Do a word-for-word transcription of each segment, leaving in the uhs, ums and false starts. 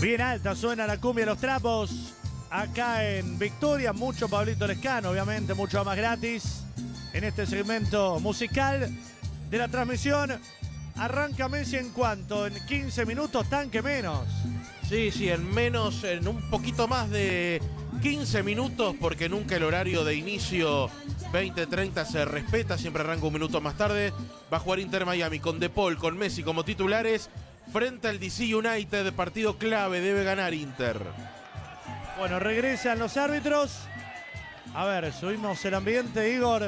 Bien alta suena la cumbia de los trapos. Acá en Victoria, mucho Pablito Lescano, obviamente, mucho más gratis. En este segmento musical de la transmisión. Arranca Messi en cuanto, en quince minutos, tanque menos. Sí, sí, en menos, en un poquito más de quince minutos, porque nunca el horario de inicio veinte treinta se respeta, siempre arranca un minuto más tarde. Va a jugar Inter Miami con De Paul, con Messi como titulares, frente al D C United, partido clave, debe ganar Inter. Bueno, regresan los árbitros. A ver, subimos el ambiente, Igor,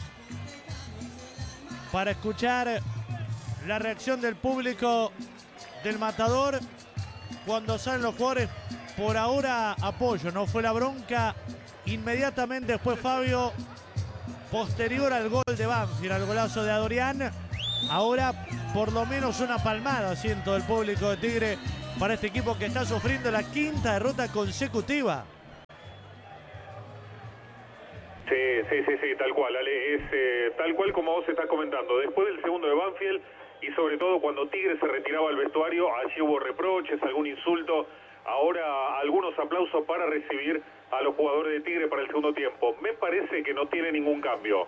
para escuchar la reacción del público del Matador cuando salen los jugadores. Por ahora apoyo, no fue la bronca. Inmediatamente después Fabio, posterior al gol de Banfield, al golazo de Adorián. Ahora por lo menos una palmada siento del público de Tigre para este equipo que está sufriendo la quinta derrota consecutiva. Sí, sí, sí, sí, tal cual, Ale, es eh, tal cual como vos estás comentando. Después del segundo de Banfield y sobre todo cuando Tigre se retiraba al vestuario, allí hubo reproches, algún insulto. Ahora algunos aplausos para recibir a los jugadores de Tigre para el segundo tiempo. Me parece que no tiene ningún cambio.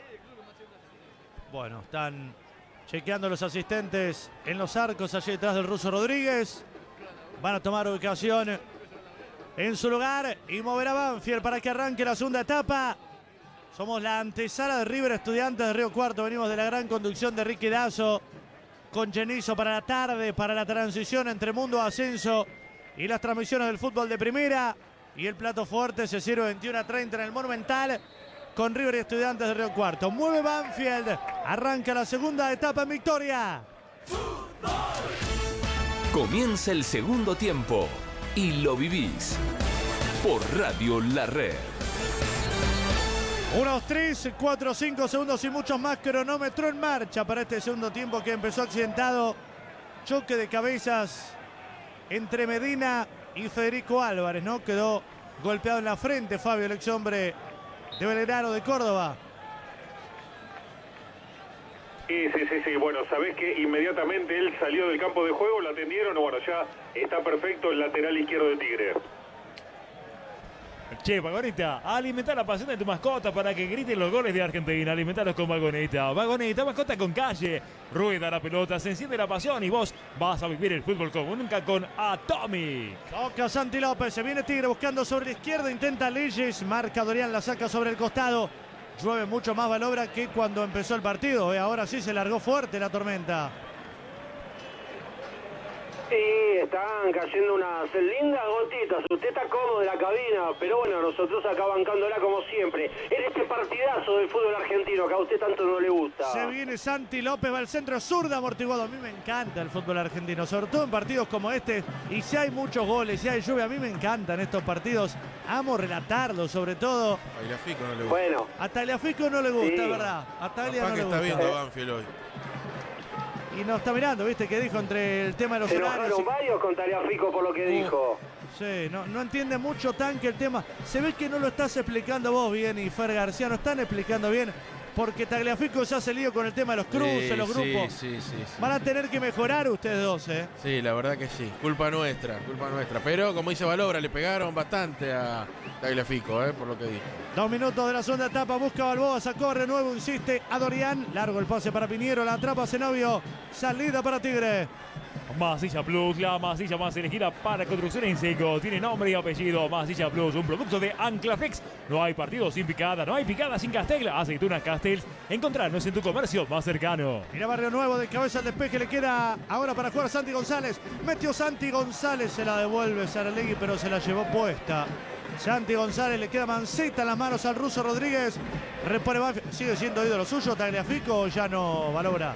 Bueno, están chequeando los asistentes en los arcos allí detrás del Ruso Rodríguez. Van a tomar ubicación en su lugar y mover a Banfield para que arranque la segunda etapa. Somos la antesala de River Estudiantes de Río Cuarto. Venimos de la gran conducción de Ricky Dazo con Genizo para la tarde, para la transición entre Mundo Ascenso y las transmisiones del fútbol de primera. Y el plato fuerte se sirve veintiuno a treinta en el Monumental con River y Estudiantes de Río Cuarto. Mueve Banfield. Arranca la segunda etapa en Victoria. Comienza el segundo tiempo y lo vivís por Radio La Red. Unos tres, cuatro, cinco segundos y muchos más. Cronómetro en marcha para este segundo tiempo que empezó accidentado. Choque de cabezas entre Medina y Federico Álvarez, ¿no? Quedó golpeado en la frente Fabio, el ex hombre de Belgrano de Córdoba. Sí, sí, sí, sí, bueno, sabés que inmediatamente él salió del campo de juego, lo atendieron, bueno, ya está perfecto el lateral izquierdo de Tigre. Che, Vagoneta, alimentar la pasión de tu mascota para que griten los goles de Argentina. Alimentalos con Vagoneta. Vagoneta, mascota con calle. Rueda la pelota, se enciende la pasión y vos vas a vivir el fútbol como nunca con Atomic. Toca Santi López, se viene Tigre buscando sobre la izquierda, intenta Leyes, marca Dorian, la saca sobre el costado. Llueve mucho más Valobra que cuando empezó el partido. Ahora sí se largó fuerte la tormenta. Sí, están cayendo unas lindas gotitas. Usted está cómodo en la cabina, pero bueno, nosotros acá bancándola como siempre. En este partidazo del fútbol argentino que a usted tanto no le gusta. Se viene Santi López, va al centro, zurda amortiguado. A mí me encanta el fútbol argentino, sobre todo en partidos como este. Y si hay muchos goles, si hay lluvia, a mí me encantan estos partidos. Amo relatarlos, sobre todo. A Tagliafico no le gusta. Bueno. A Tagliafico no le gusta, Sí. es verdad. A Taglia Capaz no que le está gusta. viendo Banfield hoy. Y nos está mirando, ¿viste? Que dijo entre el tema de los Se horarios. enojaron y- varios con Tagliafico por lo que dijo. Sí, no, no entiende mucho Tanque el tema. Se ve que no lo estás explicando vos bien y Fer García no están explicando bien porque Tagliafico ya se lío con el tema de los cruces, Sí, los grupos. Sí, sí, sí, sí. Van a tener que mejorar ustedes dos, ¿eh? Sí, la verdad que sí. Culpa nuestra, culpa nuestra. Pero como dice Valobra, le pegaron bastante a Tagliafico, ¿eh? Por lo que dijo. Dos minutos de la segunda etapa, busca Balboa, sacó de nuevo, insiste a Dorian. Largo el pase para Piñero, la atrapa Zenobio. Salida para Tigre. Masilla Plus, la masilla más elegida para construcción en seco. Tiene nombre y apellido. Masilla Plus, un producto de Anclaflex. No hay partido sin picada, no hay picada sin Castel. Aceitunas Castells. Encontrarnos en tu comercio más cercano. Mira Barrio Nuevo, de cabeza al despeje, le queda ahora para jugar Santi González. Metió Santi González, se la devuelve Saralegui, pero se la llevó puesta. Santi González, le queda Manceta en las manos al Ruso Rodríguez. Repone Banfield. ¿Sigue siendo ídolo suyo Tagliafico o ya no valora?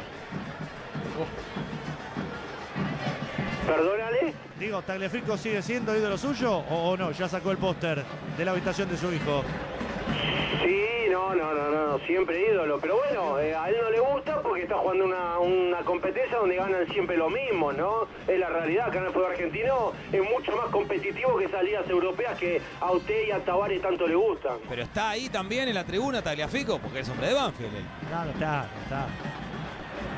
Perdónale. Digo, ¿Tagliafico sigue siendo ídolo suyo o, o no? Ya sacó el póster de la habitación de su hijo. Sí, no, no, no, no, siempre ídolo. Pero bueno, eh, a él no le gusta porque está jugando una, una competencia donde ganan siempre lo mismo, ¿no? Es la realidad, acá en el fútbol argentino es mucho más competitivo que esas ligas europeas que a usted y a Tabárez tanto le gustan. Pero está ahí también en la tribuna Tagliafico porque es hombre de Banfield. él. Claro, está, está.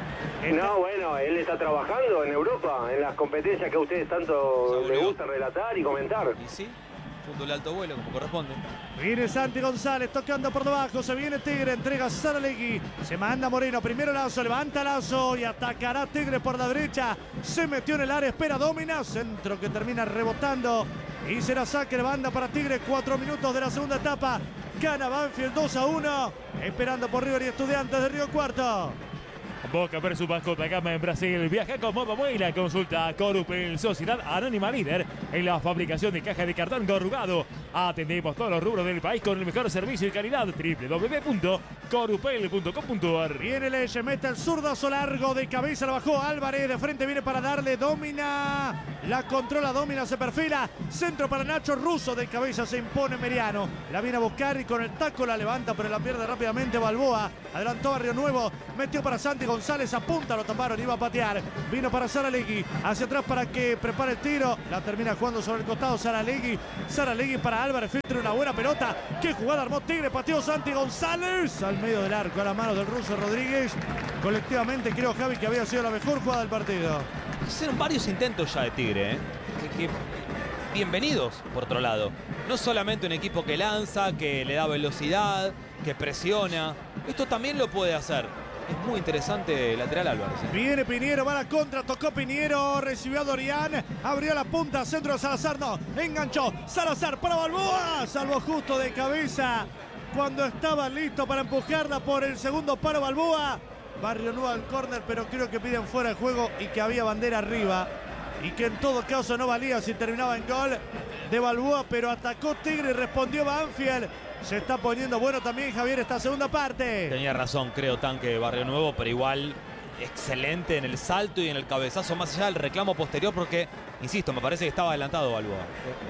No, bueno, él está trabajando en Europa, en las competencias que a ustedes tanto les gusta relatar y comentar. Y sí, fútbol de alto vuelo, como corresponde. Viene Santi González tocando por debajo, se viene Tigre, entrega Saralegui, se manda Moreno, primero Lazo, levanta Lazo y atacará Tigre por la derecha, se metió en el área, espera Domina, centro que termina rebotando y será saque de banda para Tigre, cuatro minutos de la segunda etapa, gana Banfield dos a uno, esperando por River y Estudiantes de Río Cuarto. Boca versus Vasco da Gama en Brasil. Viaja con Moda Buena. Consulta Corupel, Sociedad Anónima líder en la fabricación de caja de cartón corrugado. Atendemos todos los rubros del país con el mejor servicio y calidad. doble u doble u doble u punto corupel punto com punto ar. Viene Leye, mete el zurdazo largo de cabeza, la bajó Álvarez, de frente viene para darle, domina, la controla, domina, se perfila, centro para Nacho Russo, de cabeza se impone Meriano, la viene a buscar y con el taco la levanta, pero la pierde rápidamente Balboa, adelantó Barrio Nuevo, metió para Santi González, apunta, lo taparon, iba a patear, vino para Saralegui, hacia atrás para que prepare el tiro, la termina jugando sobre el costado Saralegui, Saralegui para Álvarez, filtra una buena pelota, qué jugada armó Tigre, pateó Santi González, al medio del arco, a la mano del ruso Rodríguez, colectivamente creo, Javi, que había sido la mejor jugada del partido. Hicieron varios intentos ya de Tigre, ¿eh? que, que bienvenidos, por otro lado. No solamente un equipo que lanza, que le da velocidad, que presiona. Esto también lo puede hacer. Es muy interesante el lateral Álvarez. ¿eh? Viene Piñero, va a la contra, tocó Piñero, recibió a Dorián, abrió la punta, centro de Salazar, no, enganchó, Salazar para Balboa, salvó justo de cabeza cuando estaba listo para empujarla por el segundo paro Balboa. Barrio Nuevo al córner, pero creo que piden fuera de juego y que había bandera arriba. Y que en todo caso no valía si terminaba en gol de Balboa, pero atacó Tigre y respondió Banfield. Se está poniendo bueno también, Javier, esta segunda parte. Tenía razón, creo, Tanque Barrio Nuevo, pero igual excelente en el salto y en el cabezazo, más allá del reclamo posterior, porque, insisto, me parece que estaba adelantado Balboa.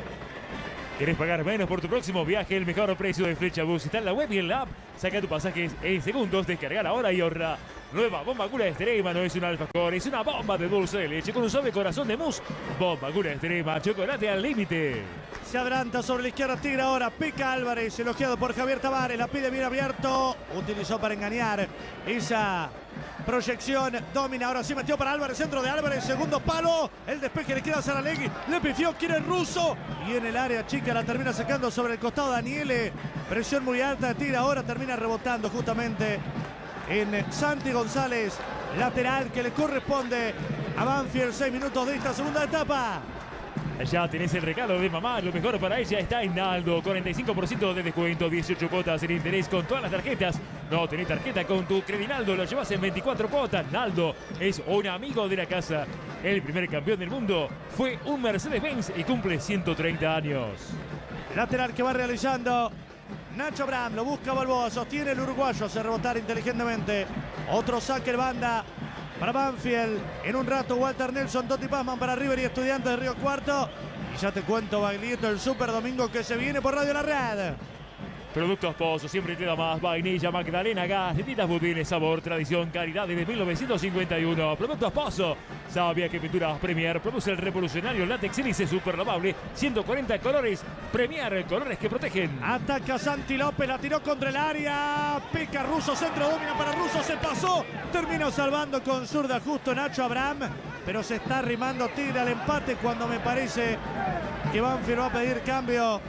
¿Querés pagar menos por tu próximo viaje? El mejor precio de Flecha Bus está en la web y en la app. Saca tus pasajes en segundos, descargar ahora y ahorra. Nueva bomba Gula Extrema, no es un alfajor, es una bomba de dulce de leche con un suave corazón de mousse. Bomba Gula Extrema, chocolate al límite. Se adelanta sobre la izquierda Tigre ahora, pica Álvarez, elogiado por Javier Tavares, la pide bien abierto, utilizó para engañar esa proyección, domina, ahora sí metió para Álvarez, centro de Álvarez, segundo palo, el despeje le queda a Saralegui, le pifió, quiere el ruso, y en el área chica la termina sacando sobre el costado Daniele, presión muy alta de Tigre, ahora termina rebotando justamente en Santi González, lateral que le corresponde a Banfield, seis minutos de esta segunda etapa. Ya tenés el regalo de mamá, lo mejor para ella está en Naldo, cuarenta y cinco por ciento de descuento, dieciocho cuotas en interés con todas las tarjetas. No tenés tarjeta con tu Credinaldo, lo llevas en veinticuatro cuotas. Naldo es un amigo de la casa. El primer campeón del mundo fue un Mercedes-Benz y cumple ciento treinta años. Lateral que va realizando Nacho Bram, lo busca Balboa, sostiene el uruguayo, hace rebotar inteligentemente. Otro saque de banda para Banfield. En un rato Walter Nelson, Totti Pazman para River y Estudiantes de Río Cuarto. Y ya te cuento, Baglietto, el Super Domingo que se viene por Radio La Red. Productos Pozo, siempre te da más. Vainilla, Magdalena, galletitas budines, sabor, tradición, calidad desde mil novecientos cincuenta y uno. Productos Pozo. Sabía que Pinturas Premier produce el revolucionario látex hélice super lavable. ciento cuarenta colores. Premier, colores que protegen. Ataca Santi López, la tiró contra el área. Pica Russo, centro, domina para Russo, se pasó. Terminó salvando con zurda justo Nacho Abraham. Pero se está arrimando Tigre al empate cuando me parece que Banfield va a pedir cambio.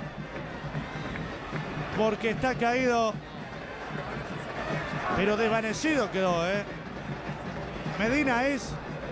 Porque está caído, pero desvanecido quedó, ¿eh? Medina es...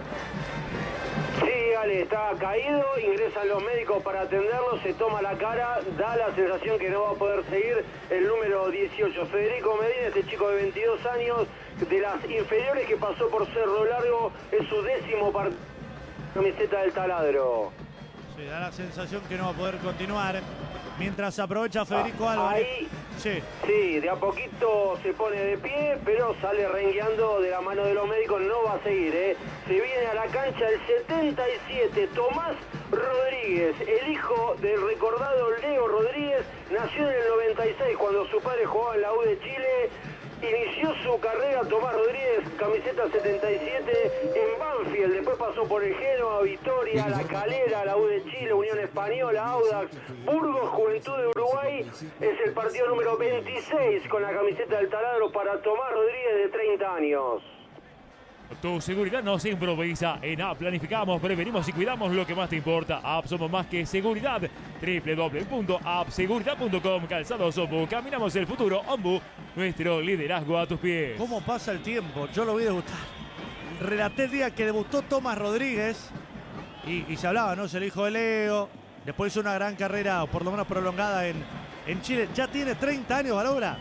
Sí, Ale, está caído, ingresan los médicos para atenderlo, se toma la cara, da la sensación que no va a poder seguir el número dieciocho. Federico Medina, este chico de veintidós años, de las inferiores que pasó por Cerro Largo, es su décimo partido, camiseta del Taladro. Sí, da la sensación que no va a poder continuar. Mientras aprovecha Federico Álvarez. Ahí, sí. sí, de a poquito se pone de pie, pero sale rengueando de la mano de los médicos, no va a seguir, ¿eh? Se viene a la cancha el setenta y siete, Tomás Rodríguez, el hijo del recordado Leo Rodríguez, nació en el noventa y seis cuando su padre jugaba en la U de Chile. Inició su carrera Tomás Rodríguez, camiseta setenta y siete, en Banfield, después pasó por el Genoa, Vitoria, La Calera, la U de Chile, Unión Española, Audax, Burgos, Juventud de Uruguay. Es el partido número veintiséis con la camiseta del Taladro para Tomás Rodríguez, de treinta años. Tu seguridad no se improvisa. En A P planificamos, prevenimos y cuidamos lo que más te importa. A P somos más que seguridad. doble u doble u doble u punto a p seguridad punto com. Calzados Ombu. Caminamos el futuro. Ombu. Nuestro liderazgo a tus pies. ¿Cómo pasa el tiempo? Yo lo vi debutar. Relaté el día que debutó Tomás Rodríguez. Y, y se hablaba, ¿no? Es el hijo de Leo. Después hizo una gran carrera, o por lo menos prolongada, en, en Chile. Ya tiene treinta años, Balobra.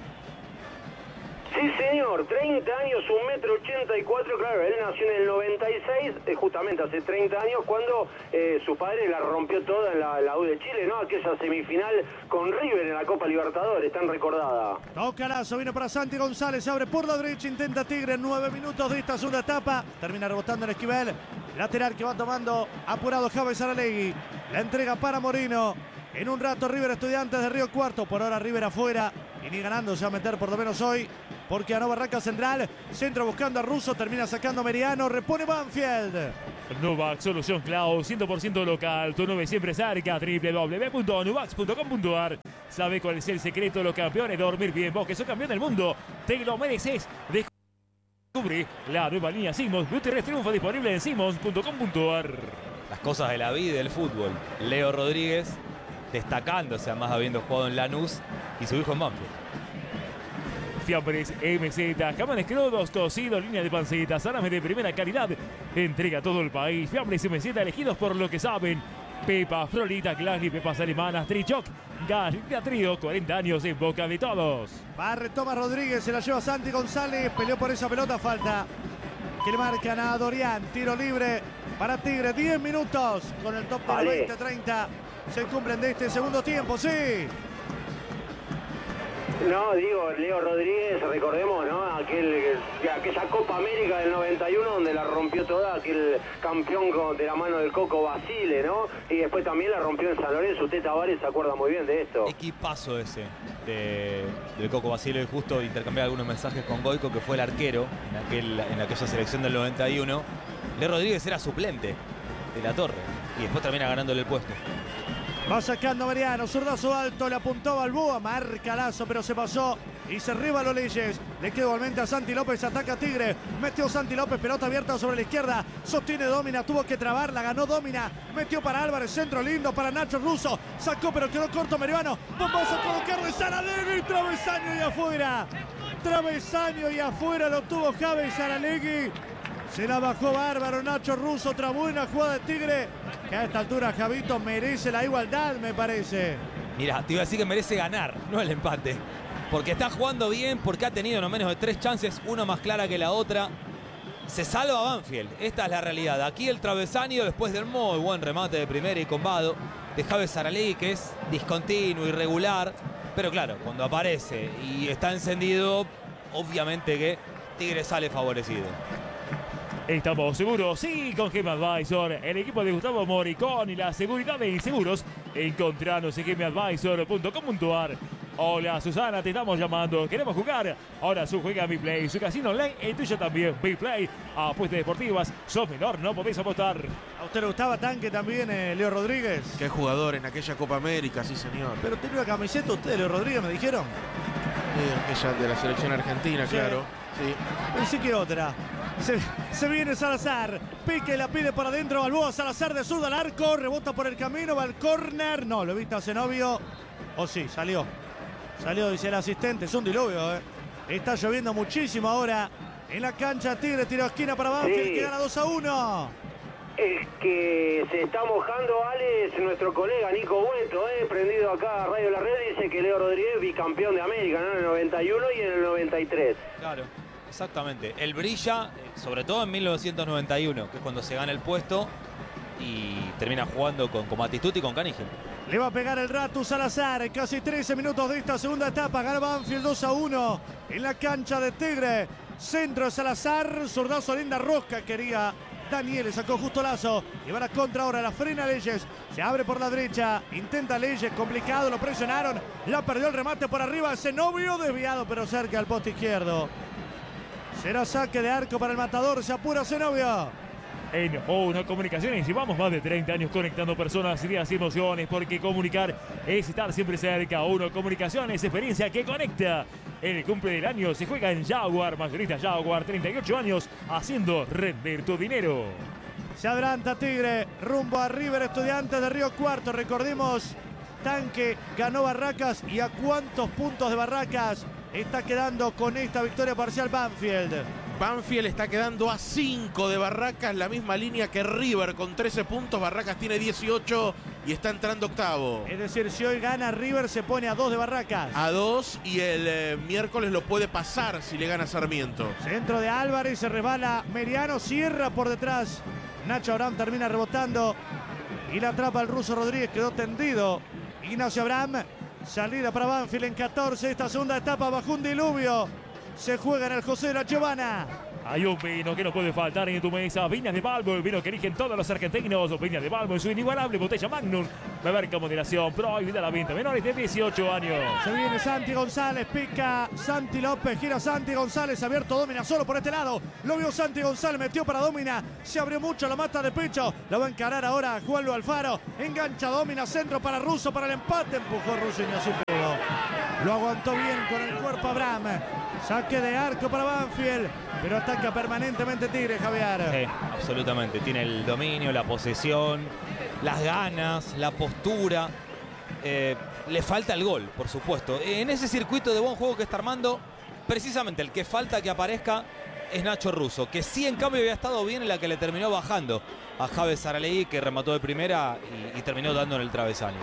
Sí, señor, treinta años, un metro ochenta y cuatro, claro, él nació en el noventa y seis, eh, justamente hace treinta años, cuando eh, su padre la rompió toda en la, la U de Chile, ¿no? Aquella semifinal con River en la Copa Libertadores, tan recordada. Tocarazo, viene para Santi González, abre por la derecha, intenta Tigre, nueve minutos de esta segunda etapa, termina rebotando en Esquivel, lateral que va tomando apurado Javes Aralegui, la entrega para Morino. En un rato River Estudiantes de Río Cuarto, por ahora River afuera y ni ganando se va a meter por lo menos hoy, porque ganó Barranca Central, centro buscando a Russo, termina sacando Meriano, repone Banfield. Nuvax, solución cloud, cien por ciento local, tu nube siempre cerca, doble u doble u doble u punto nuvax punto com punto a r. ¿Sabe cuál es el secreto de los campeones? Dormir bien, vos que sos campeón del mundo, te lo mereces. Descubrí la nueva línea Simmons, Beauty Rest Triunfo disponible en simmons punto com punto a r. Las cosas de la vida y del fútbol. Leo Rodríguez destacándose, además habiendo jugado en Lanús, y su hijo en Banfield. Fiambres M Z, jamones crudos, cocidos, línea de panceta, salames de primera calidad. Entrega a todo el país. Fiambres M Z elegidos por lo que saben. Pepa, Frolita, Glassy, pepas alemanas, Trichoc, Galita Trío, cuarenta años en boca de todos. Barre Tomás Rodríguez, se la lleva Santi González, peleó por esa pelota, falta que le marcan a Dorian, tiro libre para Tigre, diez minutos con el top del veinte treinta. Se cumplen de este segundo tiempo, sí. No, digo, Leo Rodríguez, recordemos, ¿no? Aquel, aquella Copa América del noventa y uno donde la rompió toda, aquel campeón con, de la mano del Coco Basile, ¿no? Y después también la rompió en San Lorenzo. Usted, Tavares, se acuerda muy bien de esto. Equipazo ese de, del Coco Basile, justo intercambié algunos mensajes con Goico, que fue el arquero en, aquel, en aquella selección del noventa y uno. Leo Rodríguez era suplente de la Torre y después termina ganándole el puesto. Va sacando Mariano, zurdazo alto, le apuntó Balboa, marca Lazo, pero se pasó y se rebaló Leyes. Le queda igualmente a Santi López, ataca a Tigre, metió Santi López, pelota abierta sobre la izquierda, sostiene Domina, tuvo que trabarla, ganó Domina, metió para Álvarez, centro lindo para Nacho Russo, sacó pero quedó corto Mariano, vamos a colocar de Saralegui, travesaño y afuera, travesaño y afuera lo tuvo Javes Saralegui. Se la bajó bárbaro Nacho Russo, otra buena jugada de Tigre, que a esta altura Javito merece la igualdad, me parece. Mira, te iba a decir que merece ganar, no el empate. Porque está jugando bien, porque ha tenido no menos de tres chances, una más clara que la otra. Se salva Banfield, esta es la realidad. Aquí el travesaño después del muy buen remate de primera y combado de Javes Saralegui, que es discontinuo, irregular. Pero claro, cuando aparece y está encendido, obviamente que Tigre sale favorecido. Estamos seguros, sí, con Gema Advisor, el equipo de Gustavo Moricón y la seguridad de inseguros. Encontranos en gema advisor punto com punto a r. Hola Susana, te estamos llamando, queremos jugar. Ahora su juega BePlay, su casino online, el tuyo también, BePlay. Apuestas deportivas, sos menor, no podéis apostar. ¿A usted le gustaba Tanque también, eh, Leo Rodríguez? Qué jugador en aquella Copa América, sí señor. Pero tenía una camiseta usted, Leo Rodríguez, me dijeron. Sí, aquella de la selección argentina, Sí. claro. Sí. Pensé que otra. Se, se viene Salazar, pique y la pide por adentro Balboa, Salazar de zurda al arco, rebota por el camino, va al córner, no, lo viste a Zenobio, o sí, salió, salió, dice el asistente, es un diluvio, eh. Está lloviendo muchísimo ahora en la cancha, Tigre, tiro de esquina para Banfield, Sí. que gana dos a uno. Es que se está mojando, Alex, nuestro colega Nico Bueto, eh, prendido acá a Radio La Red, dice que Leo Rodríguez bicampeón de América, ¿no? En el noventa y uno y en el noventa y tres. Claro, exactamente. Él brilla, eh, sobre todo en mil novecientos noventa y uno, que es cuando se gana el puesto y termina jugando con, con Batistuta y con Canigel. Le va a pegar el Ratu Salazar, casi trece minutos de esta segunda etapa, gana Banfield dos a uno en la cancha de Tigre. Centro de Salazar, zurdazo linda rosca, quería Daniel, le sacó justo Lazo y van a contra ahora, la frena Leyes, se abre por la derecha, intenta Leyes, complicado, lo presionaron, la perdió el remate por arriba, Zenobio desviado pero cerca al poste izquierdo. Será saque de arco para el matador, se apura Zenobio. En Uno Comunicaciones llevamos más de treinta años conectando personas, ideas y emociones, porque comunicar es estar siempre cerca. Uno Comunicaciones, experiencia que conecta. en el cumple del año se juega en Jaguar, mayorista Jaguar, treinta y ocho años, haciendo render tu dinero. Se adelanta Tigre rumbo a River Estudiantes de Río Cuarto. Recordemos, Tanque ganó Barracas. ¿Y a cuántos puntos de Barracas está quedando con esta victoria parcial Banfield? Banfield está quedando a cinco de Barracas, la misma línea que River con trece puntos. Barracas tiene dieciocho y está entrando octavo. Es decir, si hoy gana River se pone a dos de Barracas. A dos y el eh, miércoles lo puede pasar si le gana Sarmiento. Centro de Álvarez, se resbala Meriano, cierra por detrás. Nacho Abraham termina rebotando y la atrapa el ruso Rodríguez, quedó tendido. Ignacio Abraham, salida para Banfield en catorce, esta segunda etapa bajo un diluvio. Se juega en el José de la Giovana. Hay un vino que no puede faltar en tu mesa. Viñas de Balbo, el vino que eligen todos los argentinos. Viñas de Balbo en su inigualable botella Magnum. Beber con moderación. Prohibida la venta. Menores de dieciocho años. Se viene Santi González. Pica Santi López. Gira Santi González. Abierto Domina solo por este lado. Lo vio Santi González. Metió para Domina. Se abrió mucho. La mata de pecho. La va a encarar ahora Juanlo Alfaro. Engancha Domina. Centro para Russo para el empate. Empujó Russo y no se pudo. Lo aguantó bien con el cuerpo Abraham. Saque de arco para Banfield, pero ataca permanentemente Tigre, Javier. Sí, absolutamente. Tiene el dominio, la posesión, las ganas, la postura. Eh, le falta el gol, por supuesto. En ese circuito de buen juego que está armando, precisamente el que falta que aparezca es Nacho Russo, que sí en cambio había estado bien en la que le terminó bajando a Javes Saralegui, que remató de primera y, y terminó dando en el travesaño.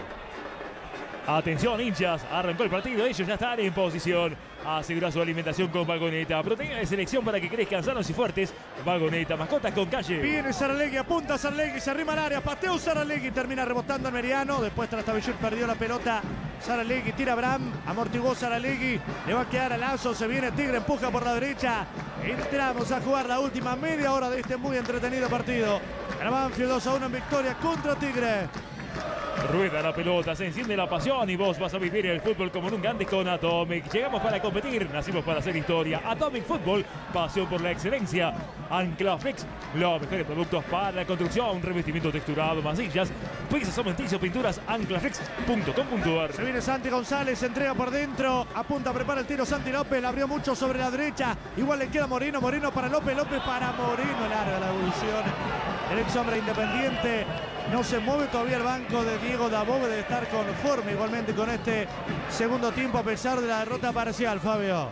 Atención, hinchas, arrancó el partido, ellos ya están en posición. Asegura su alimentación con Vagoneta. Proteína de selección para que crezcan sanos y fuertes. Vagoneta, mascotas con calle. Viene Saralegui, apunta Saralegui, se arrima al área, pateó Saralegui, termina rebotando en Meriano. Después Trastabillur perdió la pelota. Saralegui tira a Abraham, amortiguó Saralegui, le va a quedar a Lazo, se viene Tigre, empuja por la derecha. Entramos a jugar la última media hora de este muy entretenido partido. El Banfield dos a uno en victoria contra Tigre. Rueda la pelota, se enciende la pasión y vos vas a vivir el fútbol como nunca antes con Atomic. Llegamos para competir, nacimos para hacer historia. Atomic Fútbol, pasión por la excelencia. Anclaflex, los mejores productos para la construcción, revestimiento texturado, masillas, pisos cementicios, pinturas, anclaflex punto com punto ar. Se viene Santi González, entrega por dentro, apunta, prepara el tiro Santi López, la abrió mucho sobre la derecha. Igual le queda Moreno, Moreno para López, López para Moreno, larga la evolución. El ex hombre independiente. No se mueve todavía el banco de Diego Dabove, de estar conforme igualmente con este segundo tiempo a pesar de la derrota parcial, Fabio.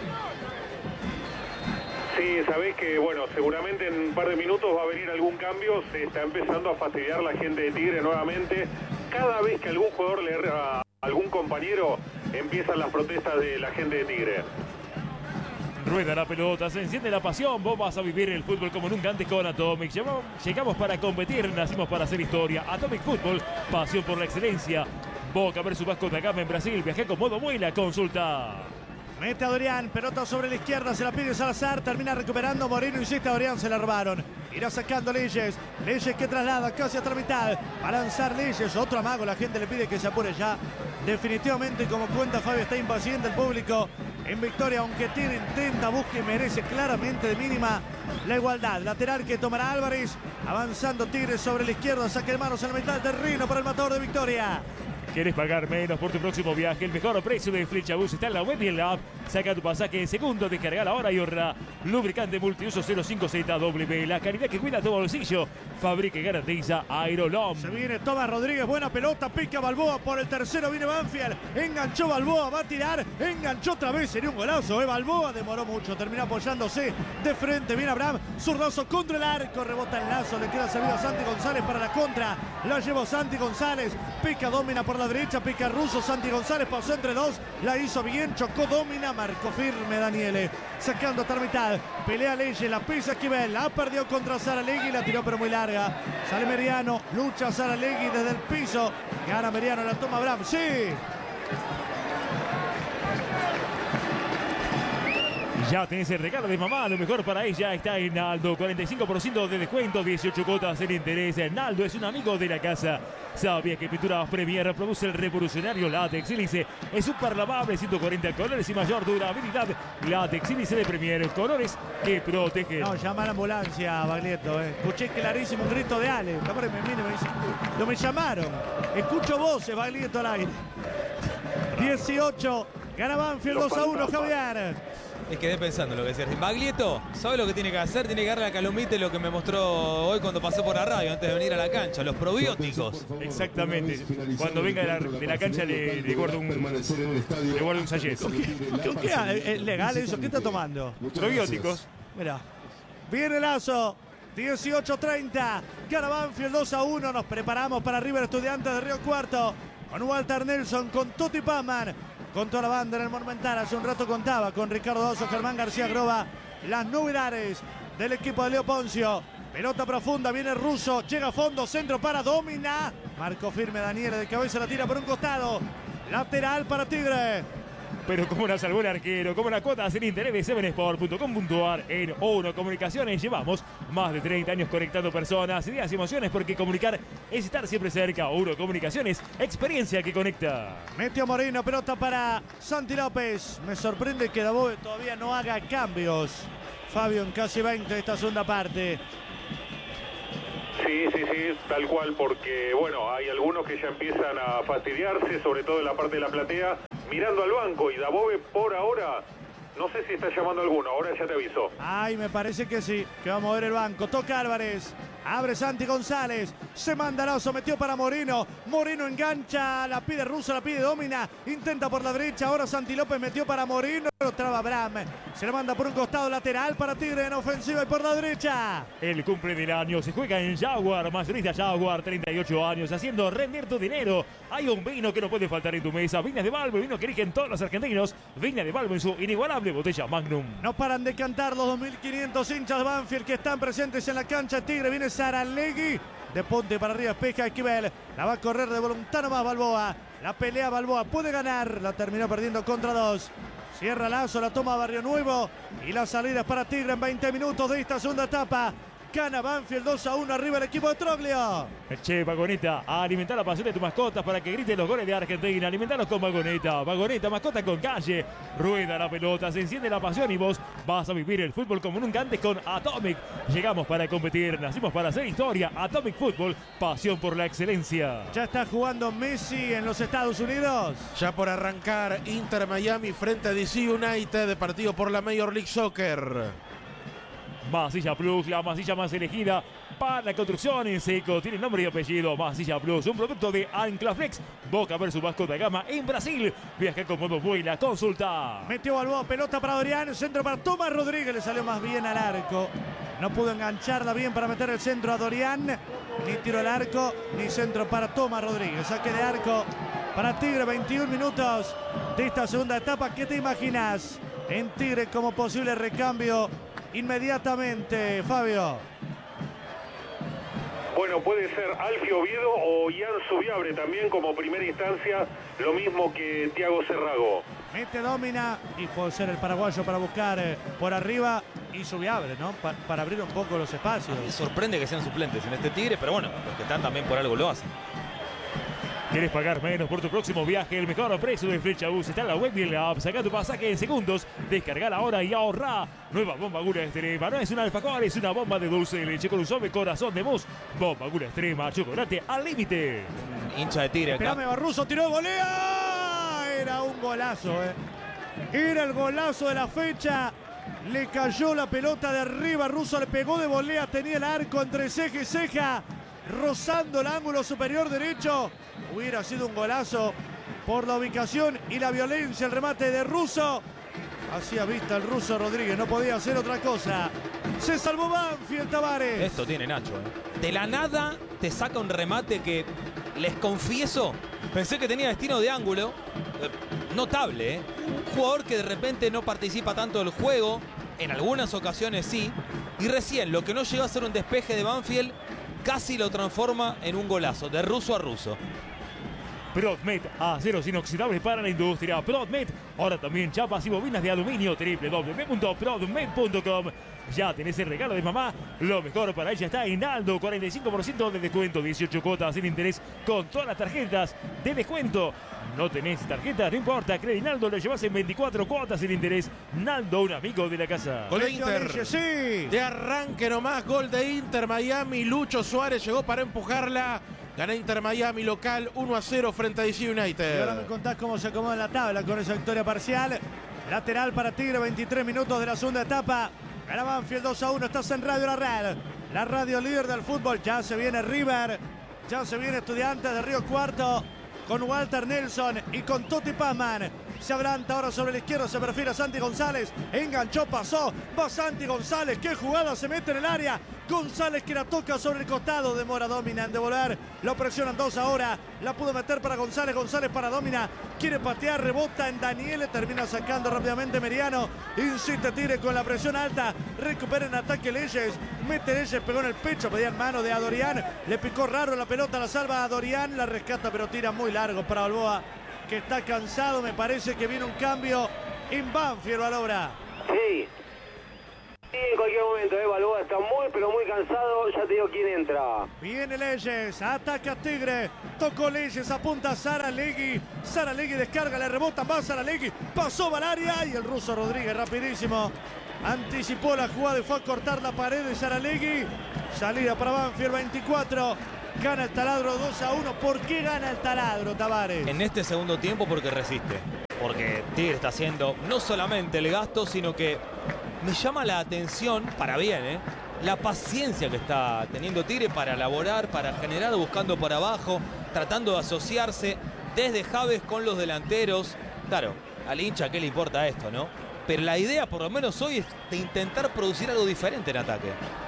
Sí, sabés que, bueno, seguramente en un par de minutos va a venir algún cambio. Se está empezando a fastidiar la gente de Tigre nuevamente. Cada vez que algún jugador le erra a algún compañero, empiezan las protestas de la gente de Tigre. Rueda la pelota, se enciende la pasión, vos vas a vivir el fútbol como nunca antes con Atomic. Llegamos para competir, nacimos para hacer historia. Atomic Fútbol, pasión por la excelencia. Boca versus Vasco da Gama en Brasil, viajé con modo muela, consulta. Mete a Dorian, pelota sobre la izquierda, se la pide Salazar, termina recuperando Moreno, insiste a Dorian, se la robaron. Irá sacando Leyes, Leyes que traslada casi hasta la mitad, a lanzar Leyes, otro amago, la gente le pide que se apure ya. Definitivamente, como cuenta Fabio, está impaciente el público en victoria, aunque Tigre intenta, busca y merece claramente de mínima la igualdad. Lateral que tomará Álvarez, avanzando Tigre sobre la izquierda, saque de manos en la mitad del terreno para el matador de Victoria. ¿Quieres pagar menos por tu próximo viaje? El mejor precio de Flechabús está en la web y en la app. Saca tu pasaje en segundo, descarga ahora y ahorra. Lubricante multiuso cero cinco Z W, la calidad que cuida tu bolsillo. Fabrica y garantiza Aerolom. Se viene Tomás Rodríguez, buena pelota, pica Balboa por el tercero, viene Banfield. Enganchó Balboa, va a tirar, enganchó otra vez, sería un golazo, ¿eh? Balboa demoró mucho, terminó apoyándose de frente, viene Abraham, zurdazo contra el arco, rebota el lazo, le queda servido a Santi González para la contra. La llevó Santi González, pica, domina por la derecha, pica Russo, Santi González pasó entre dos, la hizo bien, chocó, domina, marcó firme Daniele, sacando hasta la mitad, pelea Leyes, la pisa Esquivel, la perdió contra Saralegui, la tiró pero muy larga, sale Meriano, lucha Saralegui desde el piso, gana Meriano, la toma Abraham, sí. Ya tenés el regalo de mamá, lo mejor para ella está en Naldo. cuarenta y cinco por ciento de descuento, dieciocho cuotas en interés. Naldo es un amigo de la casa. ¿Sabías que Pinturas Premier produce el revolucionario látex sílice? Es súper lavable, ciento cuarenta colores y mayor durabilidad. Látex sílice de Premier, colores que protegen. No, llama a la ambulancia, Baglietto. Eh. Escuché clarísimo un grito de Ale. Cámara me mira, me dice, no me llamaron. Escucho voces, Baglietto al aire. dieciocho Gana Banfield Los dos a uno, fantasmas. Javier. Es quedé pensando en lo que decía. Baglietto, ¿sabe lo que tiene que hacer? Tiene que darle a Calomite lo que me mostró hoy cuando pasé por la radio antes de venir a la cancha, los probióticos. Exactamente. Cuando venga de la, de la cancha le, le guardo un le guardo un sachet. ¿Qué, qué, ¿Es legal eso? ¿Qué está tomando? Probióticos. Mirá. Viene Lazo. dieciocho treinta. Gana Banfield dos a uno. Nos preparamos para River Estudiantes de Río Cuarto. Con Walter Nelson, con Tuti Pazman, con toda la banda en el Monumental. Hace un rato contaba con Ricardo Oso, Germán García Groba, las novedades del equipo de Leo Poncio. Pelota profunda, viene Russo, llega a fondo, centro para Domina. Marco firme Daniele, de cabeza la tira por un costado. Lateral para Tigre. Pero como la salvó el arquero, como la cuota en internet de seven sport punto com punto a r. En Uno Comunicaciones llevamos más de treinta años conectando personas, ideas y emociones, porque comunicar es estar siempre cerca. Uno Comunicaciones, experiencia que conecta. Metió Moreno, pelota para Santi López. Me sorprende que Dabove todavía no haga cambios. Fabio en casi veinte de esta segunda parte. Sí, sí, sí, tal cual, porque bueno, hay algunos que ya empiezan a fastidiarse, sobre todo en la parte de la platea, mirando al banco, y Dabove por ahora, no sé si está llamando a alguno, ahora ya te aviso. Ay, me parece que sí, que va a mover el banco. Toca Álvarez, abre Santi González, se manda Lazo, metió para Moreno, Moreno engancha, la pide Russo, la pide Domina, intenta por la derecha, ahora Santi López metió para Moreno, lo traba Bram, se la manda por un costado lateral para Tigre en ofensiva y por la derecha. El cumple del año se juega en Jaguar, mayorista Jaguar, treinta y ocho años, haciendo rendir tu dinero. Hay un vino que no puede faltar en tu mesa, Viñas de Balbo, vino que eligen todos los argentinos, Viñas de Balbo en su inigualable botella Magnum. No paran de cantar los dos mil quinientos hinchas de Banfield que están presentes en la cancha. Tigre viene Saralegui, de ponte para arriba, espeja Esquivel, la va a correr de voluntad nomás Balboa, la pelea Balboa, puede ganar, la terminó perdiendo contra dos. Cierra Lazo, la toma Barrio Nuevo y la salida es para Tigre en veinte minutos de esta segunda etapa. Gana Banfield dos a uno arriba el equipo de Troglio. Che, Vagoneta, a alimentar la pasión de tus mascotas para que griten los goles de Argentina. Alimentarlos con Vagoneta. Vagoneta, mascota con calle. Rueda la pelota, se enciende la pasión y vos vas a vivir el fútbol como nunca antes con Atomic. Llegamos para competir, nacimos para hacer historia. Atomic Fútbol, pasión por la excelencia. Ya está jugando Messi en los Estados Unidos. Ya por arrancar, Inter Miami frente a D C United, partido por la Major League Soccer. Masilla Plus, la masilla más elegida para la construcción en seco. Tiene nombre y apellido. Masilla Plus, un producto de Anclaflex. Boca versus Vasco da Gama en Brasil. Viaja con modo vuela. Consulta. Metió Balboa, pelota para Dorian, centro para Tomás Rodríguez, le salió más bien al arco. No pudo engancharla bien para meter el centro a Dorian. Ni tiro al arco, ni centro para Tomás Rodríguez. Saque de arco para Tigre, veintiún minutos de esta segunda etapa. ¿Qué te imaginas en Tigre como posible recambio inmediatamente, Fabio? Bueno, puede ser Alfio Oviedo o Ian Subiabre también como primera instancia, lo mismo que Thiago Cerrago. Mete Domina y puede ser el paraguayo para buscar eh, por arriba y Subiabre, ¿no? Pa para abrir un poco los espacios. Me sorprende que sean suplentes en este Tigre, pero bueno, los que están también por algo lo hacen. ¿Quieres pagar menos por tu próximo viaje? El mejor precio de Flechabús está en la web y en la app. Saca tu pasaje en segundos. Descargala ahora y ahorra. Nueva bomba Gula Extrema. No es un alfajor, es una bomba de dulce de leche con un suave corazón de mousse. Bomba Gula Extrema. Chocolate al límite. Hincha de Tigre acá. Esperame, Barruso tiró, golea. Era un golazo, ¿eh? Era el golazo de la fecha. Le cayó la pelota de arriba. Russo le pegó de volea. Tenía el arco entre ceja y ceja, rozando el ángulo superior derecho. Hubiera sido un golazo por la ubicación y la violencia. El remate de Russo. Hacía vista el Russo Rodríguez. No podía hacer otra cosa. Se salvó Banfield, Tavares. Esto tiene Nacho, ¿eh? De la nada te saca un remate que, les confieso, pensé que tenía destino de ángulo. Eh, notable, ¿eh? Un jugador que de repente no participa tanto del juego. En algunas ocasiones sí. Y recién, lo que no llegó a ser un despeje de Banfield, casi lo transforma en un golazo, de Russo a Russo. Prodmed, aceros inoxidables para la industria. Prodmed, ahora también chapas y bobinas de aluminio. doble u doble u doble u punto prodmed punto com. Ya tenés el regalo de mamá. Lo mejor para ella está en Aldo. cuarenta y cinco por ciento de descuento, dieciocho cuotas sin interés con todas las tarjetas de descuento. No tenés tarjeta, no importa. Credinaldo lo llevas en veinticuatro cuotas sin interés. Naldo, un amigo de la casa. Gol de Inter. Orille, sí. De arranque nomás, gol de Inter Miami. Lucho Suárez llegó para empujarla. Gana Inter Miami local uno a cero frente a D C United. Y ahora me contás cómo se acomoda en la tabla con esa victoria parcial. Lateral para Tigre, veintitrés minutos de la segunda etapa. Gana Banfield dos a uno, estás en Radio La Red, la radio líder del fútbol. Ya se viene River, ya se viene Estudiantes de Río Cuarto con Walter Nelson y con Totti Pazman. Se adelanta ahora sobre la izquierda, se perfila Santi González. Enganchó, pasó, va Santi González. Qué jugada, se mete en el área. González que la toca sobre el costado. Demora Domina en devolver. Lo presionan dos ahora. La pudo meter para González. González para Domina. Quiere patear, rebota en Daniele. Termina sacando rápidamente Meriano. Insiste Tigre con la presión alta. Recupera en ataque Leyes. Mete Leyes, pegó en el pecho. Pedía en mano de Adorián. Le picó raro la pelota, la salva a Adorián. La rescata, pero tira muy largo para Balboa, que está cansado. Me parece que viene un cambio en Banfield, Balobra. Sí. Sí, en cualquier momento, eh, Balboa está muy, pero muy cansado. Ya te digo quién entra. Viene Leyes, ataca Tigre. Tocó Leyes, apunta Saralegui. Saralegui descarga, le rebota más Saralegui. Pasó Valaria y el ruso Rodríguez rapidísimo anticipó la jugada y fue a cortar la pared de Saralegui. Salida para Banfield, veinticuatro. Gana el Taladro dos a uno. ¿Por qué gana el Taladro, Tavares? En este segundo tiempo porque resiste. Porque Tigre está haciendo no solamente el gasto, sino que me llama la atención, para bien, ¿eh? la paciencia que está teniendo Tigre para elaborar, para generar, buscando por abajo, tratando de asociarse desde Javes con los delanteros. Claro, al hincha, ¿qué le importa esto, no? Pero la idea, por lo menos hoy, es de intentar producir algo diferente en ataque.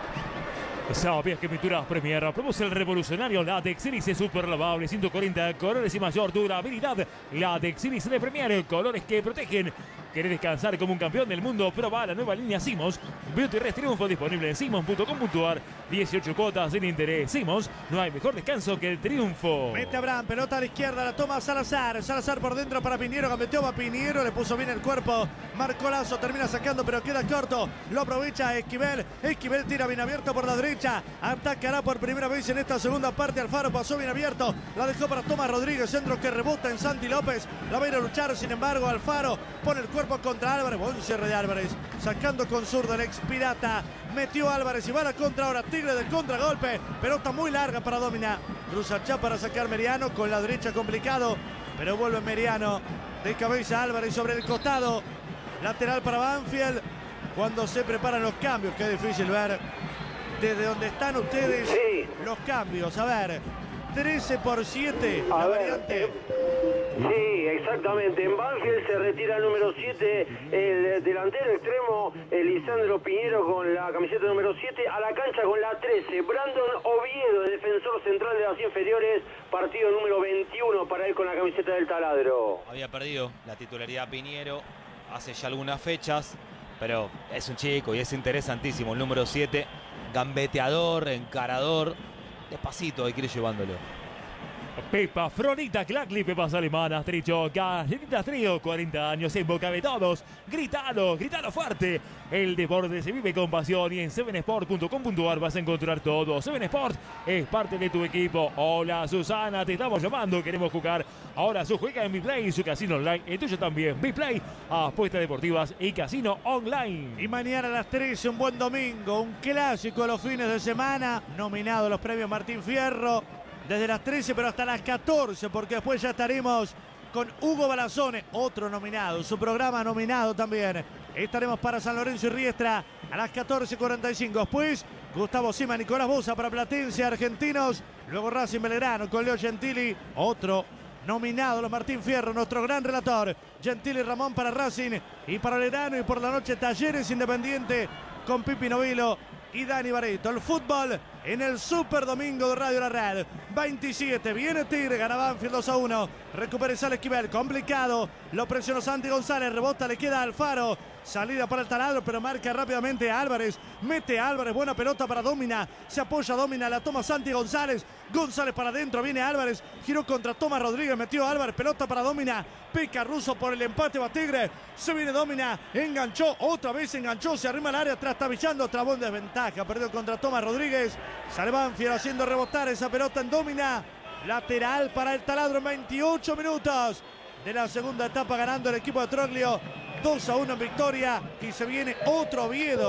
¿Sabías que Pinturas Premier produce el revolucionario Latex Hélice super lavable, ciento cuarenta colores y mayor durabilidad? Latex Hélice de Premier, colores que protegen. ¿Querés descansar como un campeón del mundo? Proba la nueva línea Simons Beauty Rest Triunfo, disponible en simons punto com punto ar. dieciocho cuotas sin interés. Simons, no hay mejor descanso que el triunfo. Mete Abraham, pelota a la izquierda, la toma Salazar. Salazar por dentro para Piñero, gambeteó va Piñero, le puso bien el cuerpo. Marcó Lazo, termina sacando, pero queda corto. Lo aprovecha Esquivel. Esquivel tira bien abierto por la derecha. Atacará por primera vez en esta segunda parte. Alfaro pasó bien abierto. La dejó para Tomás Rodríguez. Centro que rebota en Santi López. La va a ir a luchar, sin embargo, Alfaro pone el cuerpo contra Álvarez. Buen cierre de Álvarez. Sacando con zurdo el ex pirata. Metió Álvarez y va a la contra ahora. Tigre del contragolpe. Pelota muy larga para Domina. Cruza Chá para sacar Meriano. Con la derecha complicado. Pero vuelve Meriano. De cabeza Álvarez sobre el costado. Lateral para Banfield. Cuando se preparan los cambios. Qué difícil ver desde donde están ustedes sí. los cambios. A ver. trece por siete. A la ver, variante. Eh, sí, exactamente. En Banfield se retira el número siete, el delantero extremo, Lisandro Piñero con la camiseta número siete. A la cancha con la trece, Brandon Oviedo, el defensor central de las inferiores. Partido número veintiuno para él con la camiseta del Taladro. Había perdido la titularidad Piñero hace ya algunas fechas, pero es un chico y es interesantísimo. El número siete, gambeteador, encarador. Despacito hay que ir llevándolo. Pepa, Fronita, Clacli, pepas alemanas, Tricho, galletitas Trío, cuarenta años en boca de todos. Gritalo, gritalo fuerte. El deporte se vive con pasión y en seven sport punto com punto ar vas a encontrar todo. Seven Sport es parte de tu equipo. Hola Susana, te estamos llamando, queremos jugar. Ahora su juega en BePlay, su casino online, el tuyo también. BePlay, apuestas deportivas y casino online. Y mañana a las trece, un buen domingo, un clásico a los fines de semana. Nominado a los premios Martín Fierro. Desde las trece, pero hasta las catorce, porque después ya estaremos con Hugo Balazone, otro nominado, su programa nominado también. Estaremos para San Lorenzo y Riestra a las catorce cuarenta y cinco. Después, Gustavo Sima, Nicolás Bosa para Platense, Argentinos. Luego Racing Belgrano con Leo Gentili, otro nominado, los Martín Fierro, nuestro gran relator. Gentili Ramón para Racing y para Belgrano. Y por la noche, Talleres Independiente con Pipi Novilo y Dani Barreto. El fútbol en el Super Domingo de Radio La Red. veintisiete, viene Tigre, gana Banfield dos a uno. Recupera Sal Esquivel, complicado. Lo presionó Santi González, rebota, le queda Alfaro. Salida para el Taladro, pero marca rápidamente a Álvarez. Mete a Álvarez, buena pelota para Domina. Se apoya Domina, la toma Santi González. González para adentro, viene Álvarez. Giró contra Tomás Rodríguez, metió a Álvarez, pelota para Domina. Pica Russo por el empate, va Tigre. Se viene Domina, enganchó, otra vez enganchó, se arrima al área, trastabillando, trabó en desventaja. Perdió contra Tomás Rodríguez. Sale Banfield haciendo rebotar esa pelota en Domina. Lateral para el Taladro en veintiocho minutos de la segunda etapa, ganando el equipo de Troglio dos a uno en victoria. Y se viene otro Oviedo